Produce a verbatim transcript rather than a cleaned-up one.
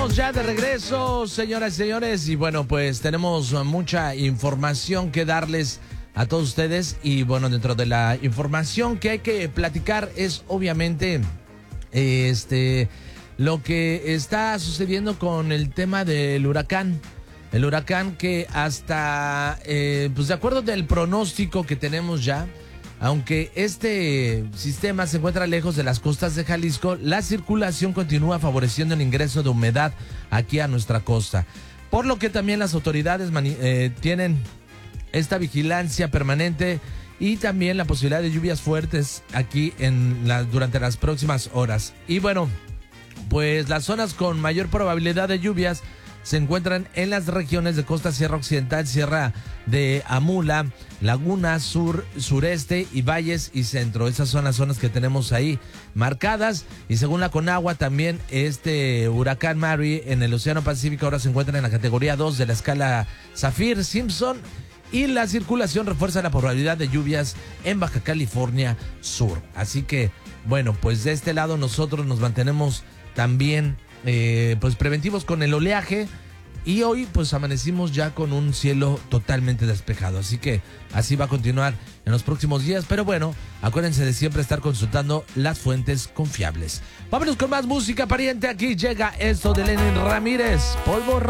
Estamos ya de regreso, señoras y señores, y bueno, pues tenemos mucha información que darles a todos ustedes. Y bueno, dentro de la información que hay que platicar es obviamente este lo que está sucediendo con el tema del huracán. El huracán que hasta, eh, pues de acuerdo del pronóstico que tenemos ya, aunque este sistema se encuentra lejos de las costas de Jalisco, la circulación continúa favoreciendo el ingreso de humedad aquí a nuestra costa. Por lo que también las autoridades mani- eh, tienen esta vigilancia permanente y también la posibilidad de lluvias fuertes aquí en la, durante las próximas horas. Y bueno, pues las zonas con mayor probabilidad de lluvias se encuentran en las regiones de Costa Sierra Occidental, Sierra de Amula, Laguna Sur, Sureste y Valles y Centro. Esas son las zonas que tenemos ahí marcadas. Y según la Conagua, también este huracán Mary en el Océano Pacífico ahora se encuentra en la categoría dos de la escala Saffir-Simpson. Y la circulación refuerza la probabilidad de lluvias en Baja California Sur. Así que, bueno, pues de este lado nosotros nos mantenemos también Eh, pues preventivos con el oleaje, y hoy pues amanecimos ya con un cielo totalmente despejado, así que así va a continuar en los próximos días. Pero bueno, acuérdense de siempre estar consultando las fuentes confiables. Vámonos con más música, pariente. Aquí llega esto de Lenin Ramírez, Polvo Rojo.